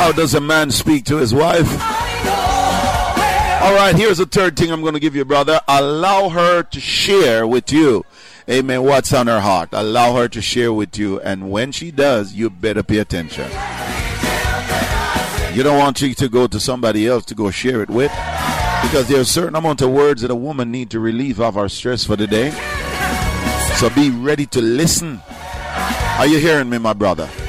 How does a man speak to his wife? All right, here's the third thing I'm going to give you, brother. Allow her to share with you, amen, what's on her heart. Allow her to share with you, and when she does, you better pay attention. You don't want you to go to somebody else to go share it with, because there's a certain amount of words that a woman needs to relieve of our stress for the day. So be ready to listen. Are you hearing me, my brother?